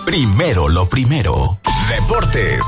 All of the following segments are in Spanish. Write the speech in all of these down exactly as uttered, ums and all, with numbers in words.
Primero lo primero. Deportes.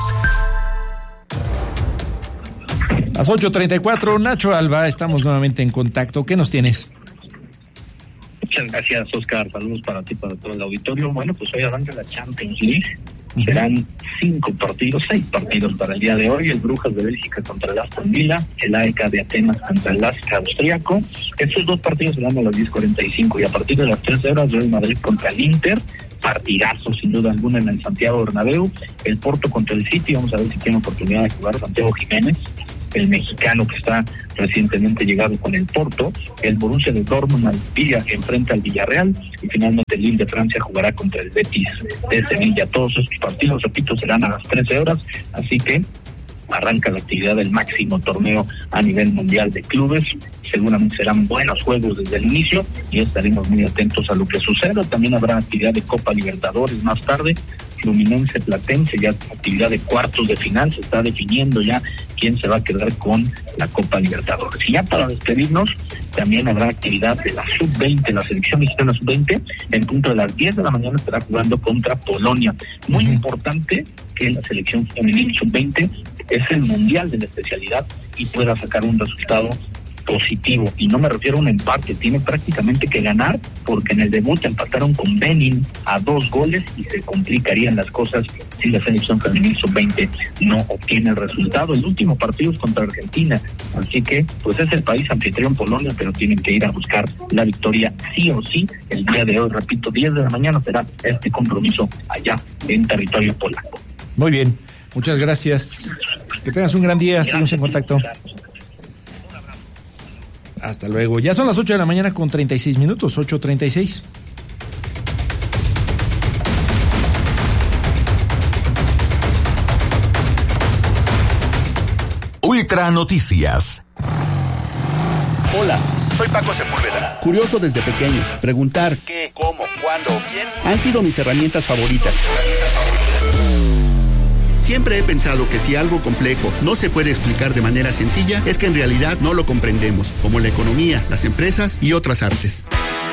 Las ocho treinta y cuatro, Nacho Alba, estamos nuevamente en contacto. ¿Qué nos tienes? Muchas gracias, Oscar. Saludos para ti, para todo el auditorio. Bueno, pues hoy arranca la Champions League. Uh-huh. Serán cinco partidos, seis partidos para el día de hoy. El Brujas de Bélgica contra el Aston Villa, el A E K de Atenas contra el Lask austriaco. Estos dos partidos serán a las diez cuarenta y cinco y a partir de las trece horas Real Madrid contra el Inter. Partidazo sin duda alguna en el Santiago Bernabéu. El Porto contra el City. Vamos a ver si tiene oportunidad de jugar Santiago Jiménez, el mexicano que está recientemente llegado con el Porto. El Borussia de Dortmund al Villa, que enfrenta al Villarreal, y finalmente el Lille de Francia jugará contra el Betis de Sevilla. Todos estos partidos, repito, serán a las trece horas, así que arranca la actividad del máximo torneo a nivel mundial de clubes. Seguramente serán buenos juegos desde el inicio y estaremos muy atentos a lo que suceda. También habrá actividad de Copa Libertadores más tarde. Fluminense Platense, ya actividad de cuartos de final, se está definiendo ya quién se va a quedar con la Copa Libertadores. Y ya para despedirnos, también habrá actividad de la sub veinte, la selección mexicana sub veinte, en punto de las diez de la mañana estará jugando contra Polonia. Muy uh-huh. importante que la selección femenil sub veinte es el mundial de la especialidad y pueda sacar un resultado positivo, y no me refiero a un empate, tiene prácticamente que ganar, porque en el debut empataron con Benin a dos goles y se complicarían las cosas si la selección femenil sub veinte no obtiene el resultado. El último partido es contra Argentina, así que pues es el país anfitrión Polonia, pero tienen que ir a buscar la victoria sí o sí. El día de hoy, repito, diez de la mañana será este compromiso allá en territorio polaco. Muy bien, muchas gracias, que tengas un gran día, seguimos en contacto. Hasta luego. Ya son las ocho de la mañana con treinta y seis minutos, ocho treinta y seis. Ultra Noticias. Hola, soy Paco Sepúlveda. Curioso desde pequeño. Preguntar qué, cómo, cuándo o quién han sido mis herramientas favoritas. Siempre he pensado que si algo complejo no se puede explicar de manera sencilla, es que en realidad no lo comprendemos, como la economía, las empresas y otras artes.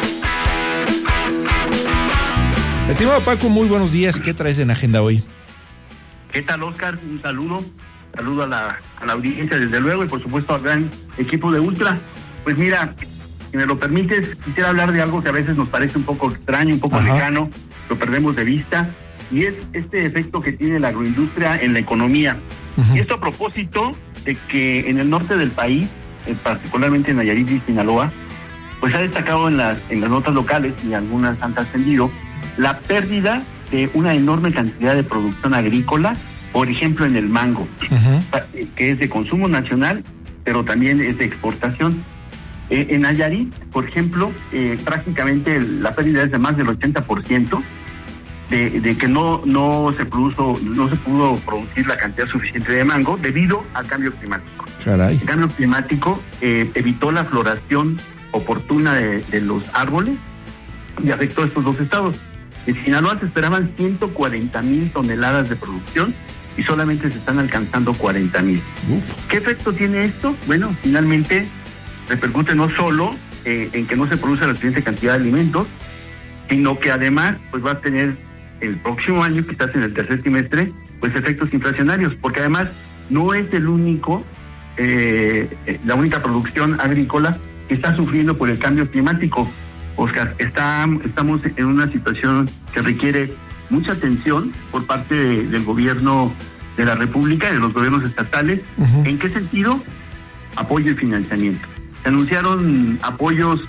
Estimado Paco, muy buenos días. ¿Qué traes en agenda hoy? ¿Qué tal, Oscar? Un saludo. Saludo a la, a la audiencia, desde luego, y por supuesto al gran equipo de Ultra. Pues mira, si me lo permites, quisiera hablar de algo que a veces nos parece un poco extraño, un poco Ajá. lejano, lo perdemos de vista, y es este efecto que tiene la agroindustria en la economía. Uh-huh. Y esto a propósito de que en el norte del país, particularmente en Nayarit y Sinaloa, pues ha destacado en las, en las notas locales, y algunas han trascendido, la pérdida de una enorme cantidad de producción agrícola, por ejemplo en el mango, uh-huh. que es de consumo nacional, pero también es de exportación. Eh, en Nayarit, por ejemplo, eh, prácticamente la pérdida es de más del ochenta por ciento, De, de que no no se produjo, no se pudo producir la cantidad suficiente de mango debido al cambio climático. Caray. El cambio climático eh, evitó la floración oportuna de, de los árboles y afectó a estos dos estados. En Sinaloa se esperaban ciento cuarenta mil toneladas de producción y solamente se están alcanzando cuarenta mil. ¿Qué efecto tiene esto? Bueno, finalmente repercute no solo eh, en que no se produce la suficiente cantidad de alimentos, sino que además pues va a tener el próximo año, quizás en el tercer trimestre, pues efectos inflacionarios, porque además no es el único, eh, la única producción agrícola que está sufriendo por el cambio climático. Oscar, está, estamos en una situación que requiere mucha atención por parte de, del gobierno de la República y de los gobiernos estatales. Uh-huh. ¿En qué sentido? Apoyo y financiamiento. Se anunciaron apoyos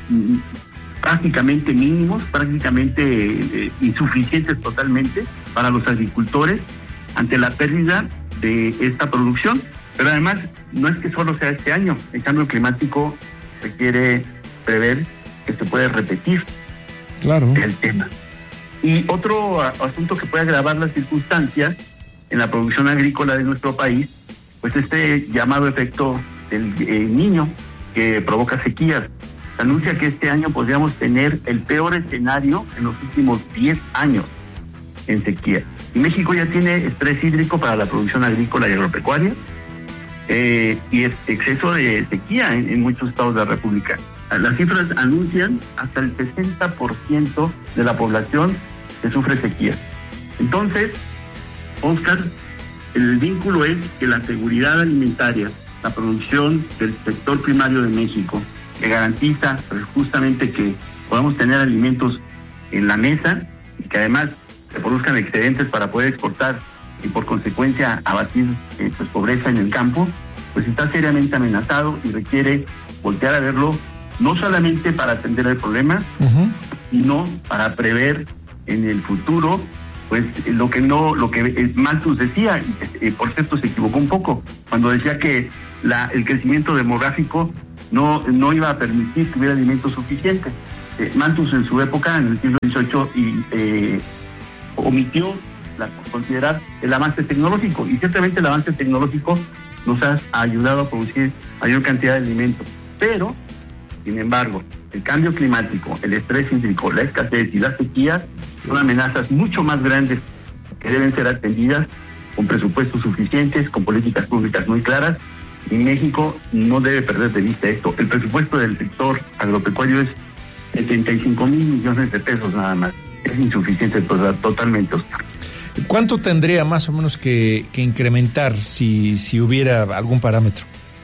prácticamente mínimos, prácticamente eh, insuficientes totalmente para los agricultores ante la pérdida de esta producción. Pero además, no es que solo sea este año, el cambio climático requiere prever que se puede repetir claro. el tema. Y otro a, asunto que puede agravar las circunstancias en la producción agrícola de nuestro país, pues este llamado efecto del eh, niño que provoca sequías. Se anuncia que este año podríamos tener el peor escenario en los últimos diez años en sequía. Y México ya tiene estrés hídrico para la producción agrícola y agropecuaria eh, y es exceso de sequía en, en muchos estados de la República. Las cifras anuncian hasta el sesenta por ciento de la población que sufre sequía. Entonces, Oscar, el vínculo es que la seguridad alimentaria, la producción del sector primario de México, que garantiza pues, justamente que podamos tener alimentos en la mesa y que además se produzcan excedentes para poder exportar y por consecuencia abatir eh, pues, pobreza en el campo, pues está seriamente amenazado y requiere voltear a verlo no solamente para atender el problema, uh-huh. sino para prever en el futuro pues lo que no, lo que Malthus decía, y eh, por cierto se equivocó un poco, cuando decía que la, el crecimiento demográfico no, no iba a permitir que hubiera alimentos suficientes. Eh, Malthus en su época, en el siglo dieciocho, y, eh, omitió la, considerar el avance tecnológico, y ciertamente el avance tecnológico nos ha ayudado a producir mayor cantidad de alimentos, pero, sin embargo, el cambio climático, el estrés hídrico, la escasez y las sequías son amenazas mucho más grandes que deben ser atendidas con presupuestos suficientes, con políticas públicas muy claras, y México no debe perder de vista esto. El presupuesto del sector agropecuario es setenta y cinco mil millones de pesos nada más. Es insuficiente totalmente, Oscar. ¿Cuánto tendría más o menos que, que incrementar si, si hubiera algún parámetro?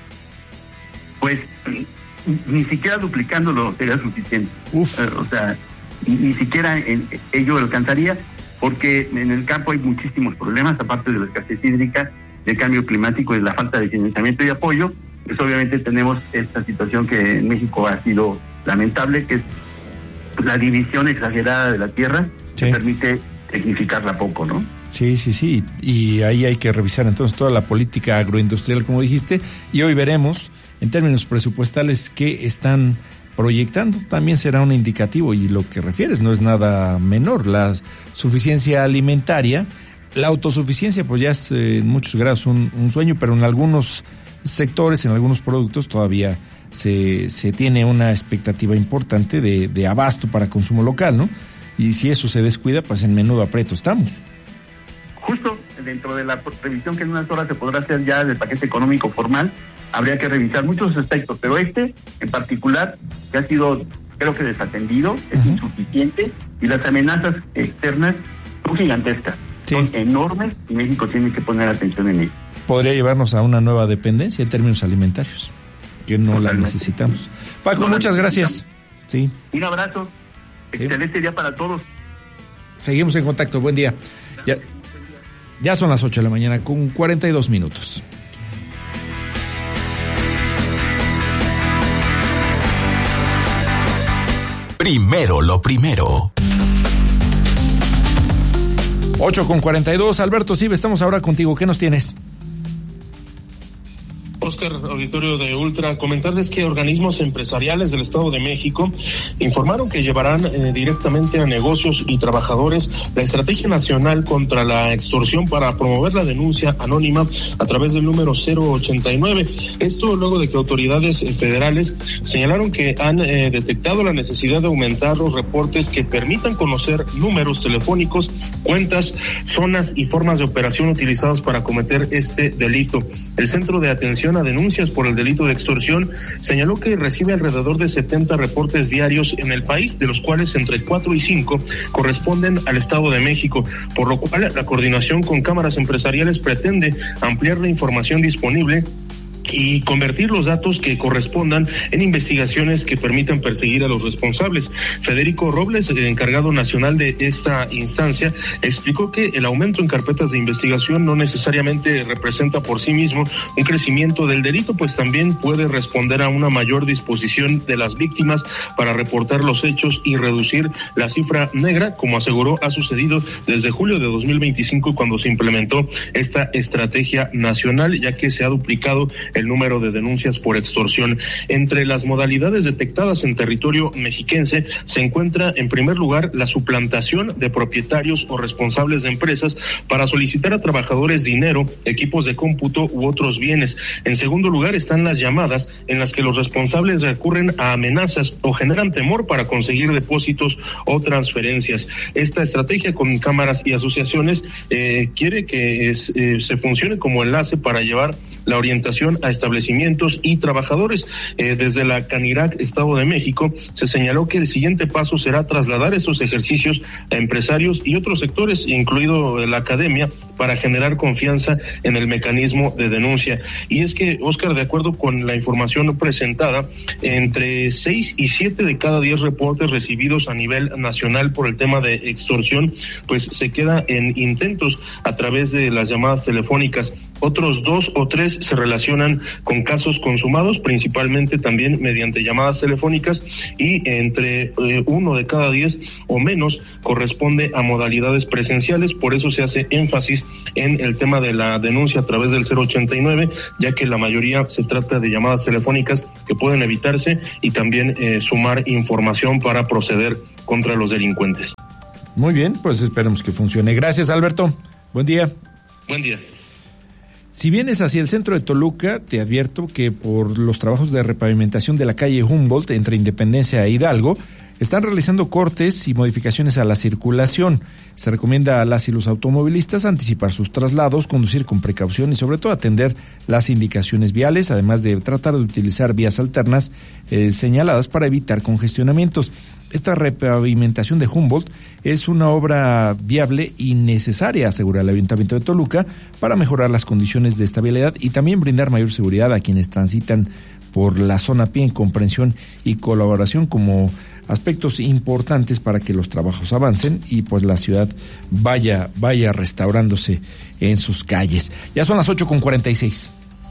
Pues ni siquiera duplicándolo sería suficiente. Uf. Eh, o sea, ni, ni siquiera en, ello alcanzaría, porque en el campo hay muchísimos problemas, aparte de la escasez hídrica, del cambio climático y de la falta de financiamiento y apoyo. Pues obviamente tenemos esta situación que en México ha sido lamentable, que es la división exagerada de la tierra, sí. que permite tecnificarla poco, ¿no? Sí, sí, sí, y ahí hay que revisar entonces toda la política agroindustrial, como dijiste, y hoy veremos en términos presupuestales qué están proyectando. También será un indicativo, y lo que refieres no es nada menor. La suficiencia alimentaria, la autosuficiencia pues ya es eh, en muchos grados un, un sueño, pero en algunos sectores, en algunos productos todavía se, se tiene una expectativa importante de, de abasto para consumo local, ¿no? Y si eso se descuida, pues en menudo aprieto estamos. Justo dentro de la revisión que en unas horas se podrá hacer ya del paquete económico formal, habría que revisar muchos aspectos, pero este en particular, que ha sido, creo que desatendido, es uh-huh. insuficiente, y las amenazas externas son gigantescas, sí. son enormes, y México tiene que poner atención en ello. Podría llevarnos a una nueva dependencia en términos alimentarios, que no Totalmente. la necesitamos. Paco, no muchas gracias. Sí. Un abrazo. Excelente día para todos. Seguimos en contacto. Buen día. Ya, ya son las ocho de la mañana con cuarenta y dos minutos. Primero lo primero. ocho con cuarenta y dos. Alberto Sive, estamos ahora contigo. ¿Qué nos tienes? Oscar, auditorio de Ultra, comentarles que organismos empresariales del Estado de México informaron que llevarán eh, directamente a negocios y trabajadores la estrategia nacional contra la extorsión para promover la denuncia anónima a través del número cero ochenta y nueve. Esto luego de que autoridades eh, federales señalaron que han eh, detectado la necesidad de aumentar los reportes que permitan conocer números telefónicos, cuentas, zonas y formas de operación utilizadas para cometer este delito. El Centro de Atención a Denuncias por el Delito de Extorsión señaló que recibe alrededor de setenta reportes diarios en el país, de los cuales entre cuatro y cinco corresponden al Estado de México, por lo cual la coordinación con cámaras empresariales pretende ampliar la información disponible y convertir los datos que correspondan en investigaciones que permitan perseguir a los responsables. Federico Robles, el encargado nacional de esta instancia, explicó que el aumento en carpetas de investigación no necesariamente representa por sí mismo un crecimiento del delito, pues también puede responder a una mayor disposición de las víctimas para reportar los hechos y reducir la cifra negra, como aseguró ha sucedido desde julio de dos mil veinticinco, cuando se implementó esta estrategia nacional, ya que se ha duplicado el número de denuncias por extorsión. Entre las modalidades detectadas en territorio mexiquense se encuentra en primer lugar la suplantación de propietarios o responsables de empresas para solicitar a trabajadores dinero, equipos de cómputo u otros bienes. En segundo lugar están las llamadas, en las que los responsables recurren a amenazas o generan temor para conseguir depósitos o transferencias. Esta estrategia con cámaras y asociaciones eh, quiere que es, eh, se funcione como enlace para llevar la orientación a establecimientos y trabajadores. Eh, desde la Canirac, Estado de México, se señaló que el siguiente paso será trasladar estos ejercicios a empresarios y otros sectores, incluido la academia, para generar confianza en el mecanismo de denuncia. Y es que, Oscar, de acuerdo con la información presentada, entre seis y siete de cada diez reportes recibidos a nivel nacional por el tema de extorsión, pues se queda en intentos a través de las llamadas telefónicas. Otros dos o tres se relacionan con casos consumados, principalmente también mediante llamadas telefónicas, y entre eh, uno de cada diez o menos corresponde a modalidades presenciales. Por eso se hace énfasis en el tema de la denuncia a través del cero ochenta y nueve, ya que la mayoría se trata de llamadas telefónicas que pueden evitarse, y también eh, sumar información para proceder contra los delincuentes. Muy bien, pues esperemos que funcione. Gracias, Alberto. Buen día. Buen día. Si vienes hacia el centro de Toluca, te advierto que por los trabajos de repavimentación de la calle Humboldt entre Independencia e Hidalgo, están realizando cortes y modificaciones a la circulación. Se recomienda a las y los automovilistas anticipar sus traslados, conducir con precaución y sobre todo atender las indicaciones viales, además de tratar de utilizar vías alternas eh, señaladas para evitar congestionamientos. Esta repavimentación de Humboldt es una obra viable y necesaria, asegura el Ayuntamiento de Toluca, para mejorar las condiciones de estabilidad y también brindar mayor seguridad a quienes transitan por la zona pie en comprensión y colaboración como aspectos importantes para que los trabajos avancen y pues la ciudad vaya, vaya restaurándose en sus calles. Ya son las ocho con cuarenta y seis.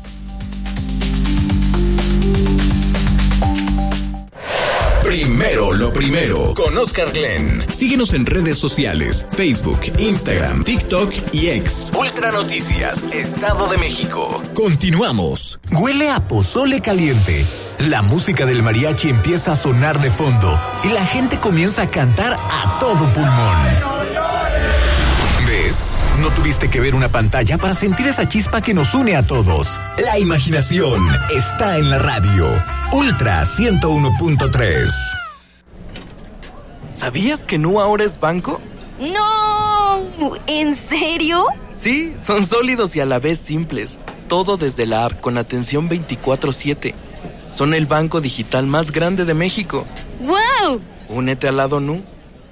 Primero lo primero, con Oscar Glenn. Síguenos en redes sociales, Facebook, Instagram, TikTok y X. Ultra Noticias, Estado de México. Continuamos. Huele a pozole caliente. La música del mariachi empieza a sonar de fondo y la gente comienza a cantar a todo pulmón. ¿Ves? No tuviste que ver una pantalla para sentir esa chispa que nos une a todos. La imaginación está en la radio. Ultra ciento uno punto tres. ¿Sabías que Nu ahora es banco? ¡No! ¿En serio? Sí, son sólidos y a la vez simples. Todo desde la app con atención veinticuatro siete. Son el banco digital más grande de México. ¡Wow! Únete al lado Nu.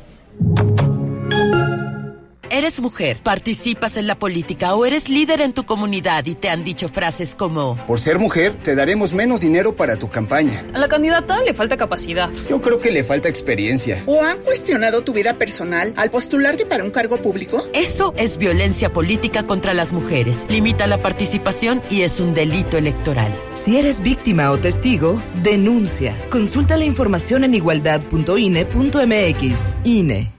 Eres mujer, participas en la política o eres líder en tu comunidad y te han dicho frases como: por ser mujer, te daremos menos dinero para tu campaña. A la candidata le falta capacidad. Yo creo que le falta experiencia. ¿O han cuestionado tu vida personal al postularte para un cargo público? Eso es violencia política contra las mujeres. Limita la participación y es un delito electoral. Si eres víctima o testigo, denuncia. Consulta la información en igualdad punto i n e punto m x. I N E.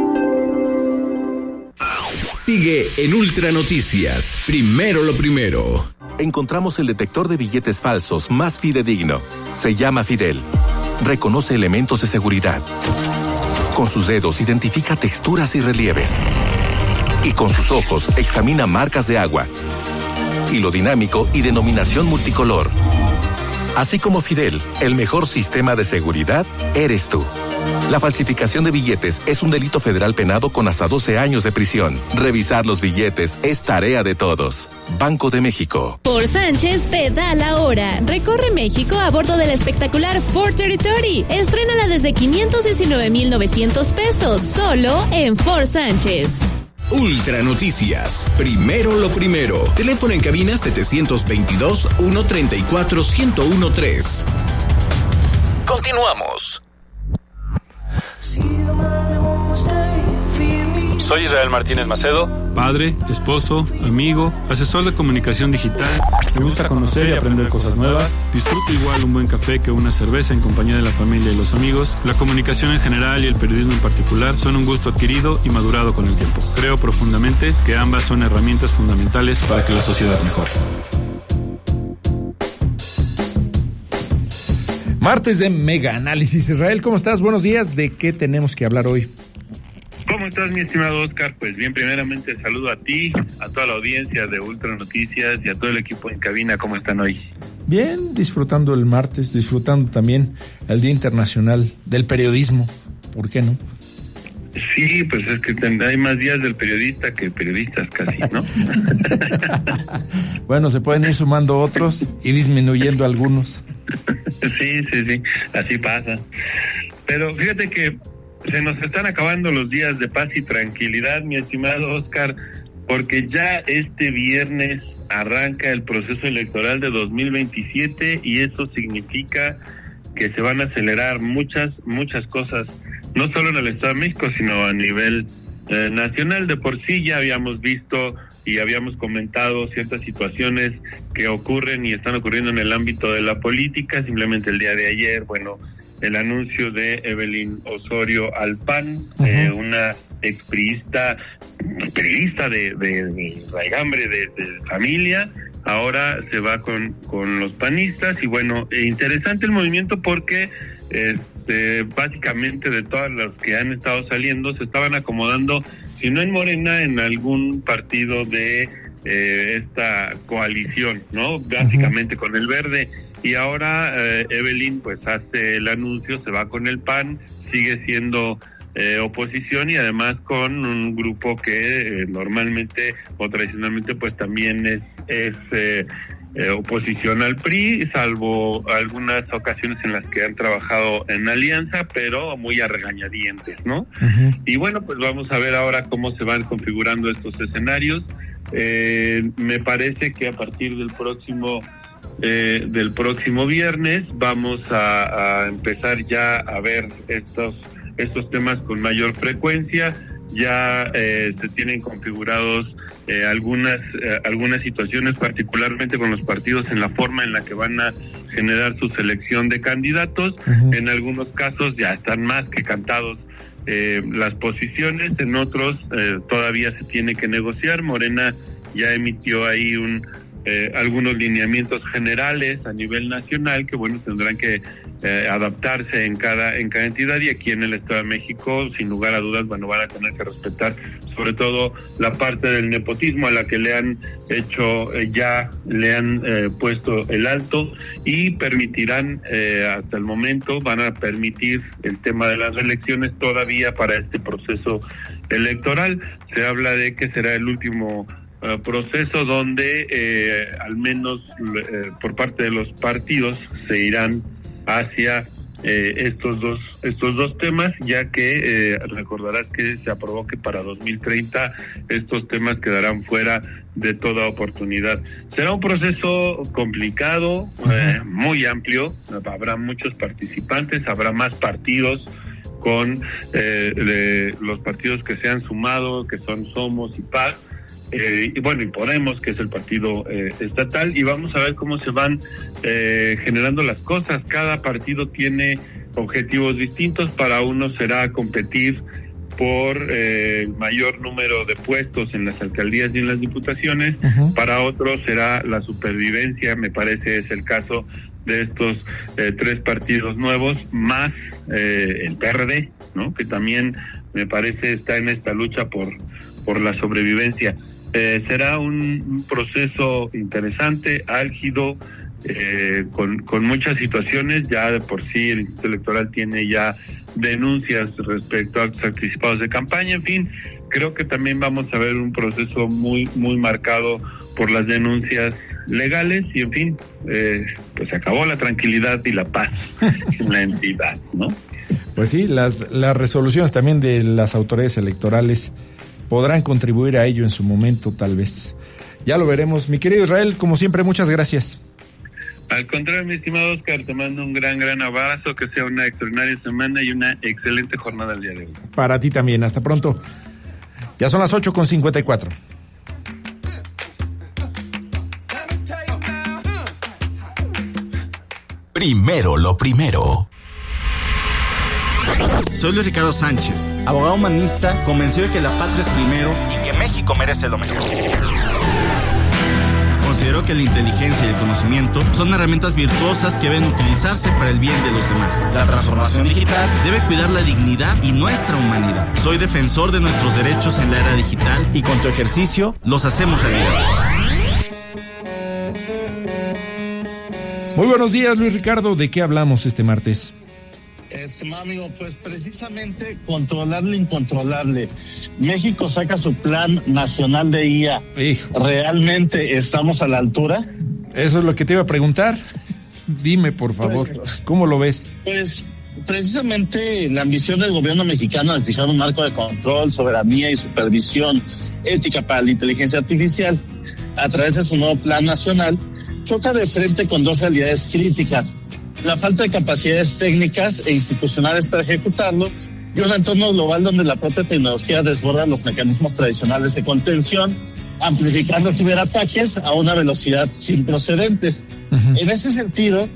Sigue en Ultra Noticias. Primero lo primero. Encontramos el detector de billetes falsos más fidedigno. Se llama Fidel. Reconoce elementos de seguridad. Con sus dedos identifica texturas y relieves. Y con sus ojos examina marcas de agua. Hilo dinámico y denominación multicolor. Así como Fidel, el mejor sistema de seguridad eres tú. La falsificación de billetes es un delito federal penado con hasta doce años de prisión. Revisar los billetes es tarea de todos. Banco de México. Ford Sánchez te da la hora. Recorre México a bordo del espectacular Ford Territory. Estrénala desde quinientos diecinueve mil novecientos pesos, solo en Ford Sánchez. Ultra Noticias. Primero lo primero. Teléfono en cabina setecientos veintidós, ciento treinta y cuatro, ciento trece. Continuamos. Soy Israel Martínez Macedo, padre, esposo, amigo, asesor de comunicación digital. Me gusta conocer y aprender cosas nuevas. Disfruto igual un buen café que una cerveza en compañía de la familia y los amigos. La comunicación en general y el periodismo en particular son un gusto adquirido y madurado con el tiempo. Creo profundamente que ambas son herramientas fundamentales para que la sociedad mejore. Martes de Mega Análisis. Israel, ¿cómo estás? Buenos días. ¿De qué tenemos que hablar hoy? ¿Cómo estás, mi estimado Oscar? Pues bien, primeramente saludo a ti, a toda la audiencia de Ultra Noticias y a todo el equipo en cabina. ¿Cómo están hoy? Bien, disfrutando el martes, disfrutando también el Día Internacional del Periodismo. ¿Por qué no? Sí, pues es que hay más días del periodista que periodistas casi, ¿no? Bueno, se pueden ir sumando otros y disminuyendo algunos. Sí, sí, sí, así pasa. Pero fíjate que se nos están acabando los días de paz y tranquilidad, mi estimado Oscar, porque ya este viernes arranca el proceso electoral de dos mil veintisiete y eso significa que se van a acelerar muchas, muchas cosas, no solo en el Estado de México, sino a nivel eh, nacional. De por sí ya habíamos visto y habíamos comentado ciertas situaciones que ocurren y están ocurriendo en el ámbito de la política. Simplemente el día de ayer, bueno, el anuncio de Evelyn Osorio al P A N, uh-huh. eh, una expriista, priista de, de, de raigambre, de, de familia, ahora se va con, con los panistas. Y bueno, eh, interesante el movimiento porque este, básicamente de todas las que han estado saliendo se estaban acomodando, si no en Morena, en algún partido de eh, esta coalición, ¿no? Básicamente uh-huh. con el Verde. Y ahora eh, Evelyn pues hace el anuncio, se va con el P A N, sigue siendo eh, oposición y además con un grupo que eh, normalmente o tradicionalmente pues también es, es eh, eh, oposición al P R I, salvo algunas ocasiones en las que han trabajado en alianza, pero muy a regañadientes, ¿no? Uh-huh. Y bueno, pues vamos a ver ahora cómo se van configurando estos escenarios. Eh, me parece que a partir del próximo Eh, del próximo viernes vamos a, a empezar ya a ver estos estos temas con mayor frecuencia. Ya eh, se tienen configurados eh, algunas eh, algunas situaciones, particularmente con los partidos, en la forma en la que van a generar su selección de candidatos. Uh-huh. En algunos casos ya están más que cantados eh, las posiciones, en otros eh, todavía se tiene que negociar. Morena ya emitió ahí un Eh, algunos lineamientos generales a nivel nacional que bueno tendrán que eh, adaptarse en cada en cada entidad, y aquí en el Estado de México sin lugar a dudas bueno van a tener que respetar sobre todo la parte del nepotismo a la que le han hecho eh, ya le han eh, puesto el alto, y permitirán eh, hasta el momento van a permitir el tema de las reelecciones todavía para este proceso electoral. Se habla de que será el último Uh, proceso donde eh, al menos eh, por parte de los partidos se irán hacia eh, estos dos estos dos temas, ya que eh, recordarás que se aprobó que para dos mil treinta estos temas quedarán fuera de toda oportunidad. Será un proceso complicado, eh, muy amplio, habrá muchos participantes, habrá más partidos con eh, de los partidos que se han sumado, que son Somos y Paz. Eh, y bueno, y Podemos, que es el partido eh, estatal, y vamos a ver cómo se van eh, generando las cosas. Cada partido tiene objetivos distintos. Para uno será competir por eh, el mayor número de puestos en las alcaldías y en las diputaciones. Uh-huh. Para otros será la supervivencia, me parece es el caso de estos eh, tres partidos nuevos, más eh, el P R D, ¿no? Que también me parece está en esta lucha por, por la sobrevivencia. Eh, será un, un proceso interesante, álgido, eh, con, con muchas situaciones. Ya de por sí el Instituto Electoral tiene ya denuncias respecto a actos anticipados de campaña. En fin, creo que también vamos a ver un proceso muy muy marcado por las denuncias legales y en fin, eh, pues se acabó la tranquilidad y la paz en la entidad, ¿no? Pues sí, las, las resoluciones también de las autoridades electorales podrán contribuir a ello en su momento, tal vez. Ya lo veremos. Mi querido Israel, como siempre, muchas gracias. Al contrario, mi estimado Oscar, te mando un gran, gran abrazo, que sea una extraordinaria semana y una excelente jornada el día de hoy. Para ti también, hasta pronto. Ya son las ocho con cincuenta y cuatro. Primero lo primero. Soy Luis Ricardo Sánchez, abogado humanista convencido de que la patria es primero y que México merece lo mejor. Considero que la inteligencia y el conocimiento son herramientas virtuosas que deben utilizarse para el bien de los demás. La transformación digital debe cuidar la dignidad y nuestra humanidad. Soy defensor de nuestros derechos en la era digital y con tu ejercicio los hacemos realidad. Muy buenos días, Luis Ricardo. ¿De qué hablamos este martes? Estimado amigo, pues precisamente controlar lo incontrolable. México saca su plan nacional de I A. Hijo. ¿Realmente estamos a la altura? Eso es lo que te iba a preguntar. Dime, por favor, pues, ¿cómo lo ves? Pues precisamente la ambición del gobierno mexicano de fijar un marco de control, soberanía y supervisión ética para la inteligencia artificial a través de su nuevo plan nacional choca de frente con dos realidades críticas: la falta de capacidades técnicas e institucionales para ejecutarlo y un entorno global donde la propia tecnología desborda los mecanismos tradicionales de contención, amplificando ciberataques a una velocidad sin precedentes. Uh-huh. En ese sentido,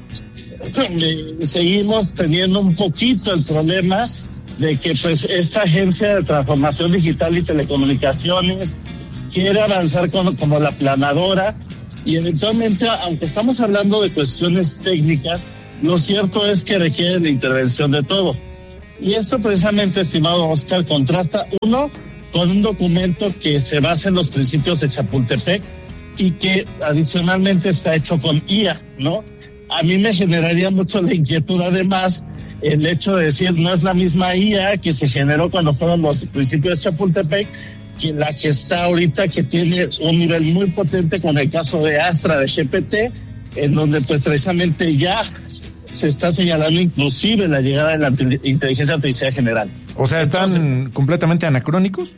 eh, seguimos teniendo un poquito el problema de que pues esta agencia de transformación digital y telecomunicaciones quiere avanzar como, como la planadora, y eventualmente, aunque estamos hablando de cuestiones técnicas, lo cierto es que requiere la intervención de todos. Y esto precisamente, estimado Oscar, contrasta uno con un documento que se basa en los principios de Chapultepec y que adicionalmente está hecho con I A, ¿no? A mí me generaría mucho la inquietud, además, el hecho de decir, no es la misma I A que se generó cuando fueron los principios de Chapultepec que la que está ahorita, que tiene un nivel muy potente con el caso de Astra, de G P T, en donde pues precisamente ya se está señalando inclusive la llegada de la inteligencia artificial general. O sea, ¿están Entonces, completamente anacrónicos?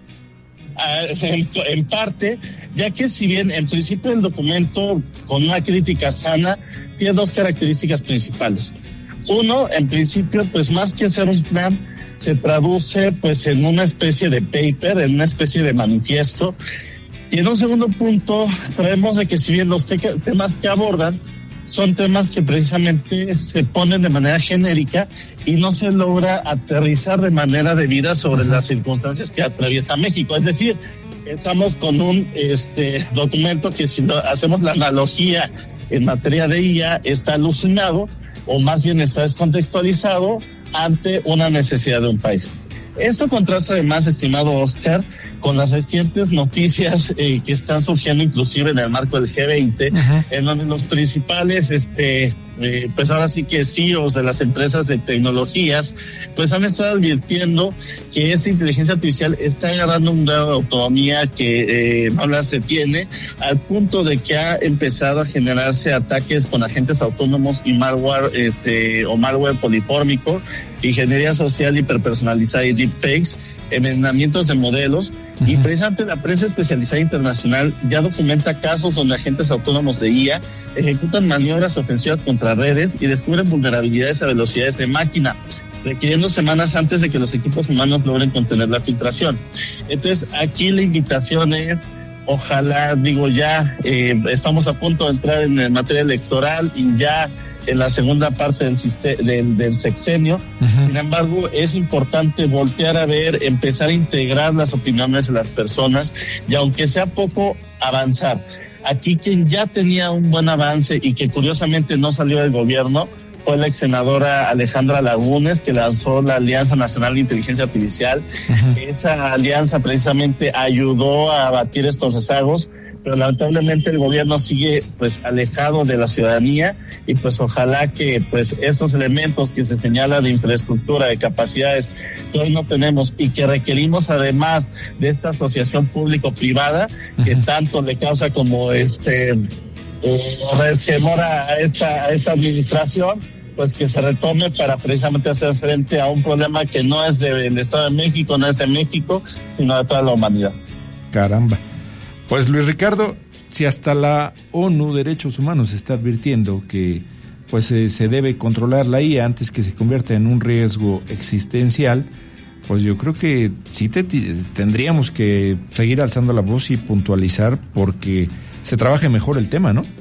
En, en parte, ya que si bien en principio el documento, con una crítica sana, tiene dos características principales. Uno, en principio, pues más que ser un plan, se traduce pues en una especie de paper, en una especie de manifiesto. Y en un segundo punto, creemos de que si bien los te- temas que abordan son temas que precisamente se ponen de manera genérica y no se logra aterrizar de manera debida sobre las circunstancias que atraviesa México. Es decir, estamos con un este documento que, si lo, hacemos la analogía en materia de I A, está alucinado, o más bien está descontextualizado ante una necesidad de un país. Esto contrasta además, estimado Oscar, con las recientes noticias eh, que están surgiendo inclusive en el marco del G veinte, uh-huh. en donde los principales, este, eh, pues ahora sí que C E Os de las empresas de tecnologías, pues han estado advirtiendo que esta inteligencia artificial está agarrando un grado de autonomía que eh, no las detiene, al punto de que ha empezado a generarse ataques con agentes autónomos y malware, este, o malware polifórmico, ingeniería social hiperpersonalizada y deepfakes, envenenamientos de modelos. Uh-huh. Y precisamente la prensa especializada internacional ya documenta casos donde agentes autónomos de I A ejecutan maniobras ofensivas contra redes y descubren vulnerabilidades a velocidades de máquina, requiriendo semanas antes de que los equipos humanos logren contener la filtración. Entonces, aquí la invitación es, ojalá, digo, ya eh, estamos a punto de entrar en materia electoral y ya en la segunda parte del, sistema, del, del sexenio. Uh-huh. Sin embargo, es importante voltear a ver, empezar a integrar las opiniones de las personas y, aunque sea poco, avanzar. Aquí quien ya tenía un buen avance y que curiosamente no salió del gobierno fue la ex senadora Alejandra Lagunes, que lanzó la Alianza Nacional de Inteligencia Artificial. Uh-huh. Esa alianza precisamente ayudó a abatir estos rezagos, pero lamentablemente el gobierno sigue pues alejado de la ciudadanía, y pues ojalá que pues esos elementos que se señalan de infraestructura, de capacidades que hoy no tenemos y que requerimos además de esta asociación público-privada, uh-huh. que tanto le causa como este eh, temor a esta, a esta administración, pues que se retome para precisamente hacer frente a un problema que no es del Estado de México, no es de México, sino de toda la humanidad. Caramba. Pues Luis Ricardo, si hasta la ONU Derechos Humanos está advirtiendo que pues eh, se debe controlar la I A antes que se convierta en un riesgo existencial, pues yo creo que sí te, tendríamos que seguir alzando la voz y puntualizar, porque se trabaje mejor el tema, ¿no?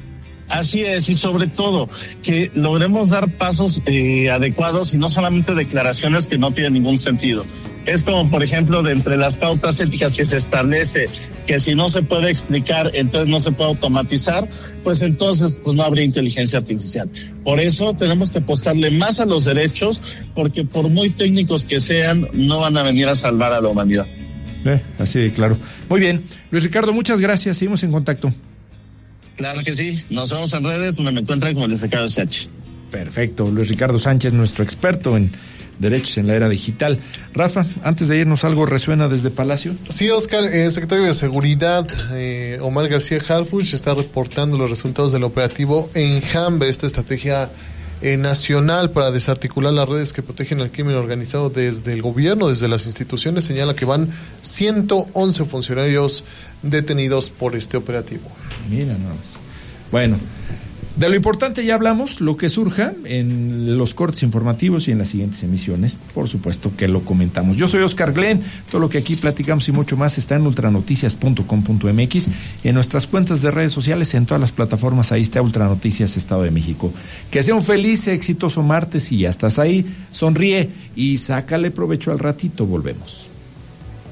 Así es, y sobre todo que logremos dar pasos eh, adecuados y no solamente declaraciones que no tienen ningún sentido. Es como, por ejemplo, de entre las pautas éticas que se establece que si no se puede explicar, entonces no se puede automatizar, pues entonces pues no habría inteligencia artificial. Por eso tenemos que apostarle más a los derechos, porque por muy técnicos que sean, no van a venir a salvar a la humanidad. Eh, así de claro. Muy bien, Luis Ricardo, muchas gracias, seguimos en contacto. Claro que sí, nos vemos en redes, donde me encuentran como el S K S H. Perfecto. Luis Ricardo Sánchez, nuestro experto en derechos en la era digital. Rafa, antes de irnos, ¿algo resuena desde Palacio? Sí, Oscar, el secretario de Seguridad, eh, Omar García Harfuch, está reportando los resultados del operativo Enjambre, esta estrategia eh, nacional para desarticular las redes que protegen al crimen organizado desde el gobierno, desde las instituciones. Señala que van ciento once funcionarios detenidos por este operativo. Mira nada más. Bueno, de lo importante ya hablamos, lo que surja en los cortes informativos y en las siguientes emisiones, por supuesto que lo comentamos. Yo soy Oscar Glenn, todo lo que aquí platicamos y mucho más está en ultranoticias punto com punto m x y en nuestras cuentas de redes sociales, en todas las plataformas, ahí está Ultranoticias Estado de México. Que sea un feliz, exitoso martes y ya estás ahí, sonríe y sácale provecho al ratito, volvemos.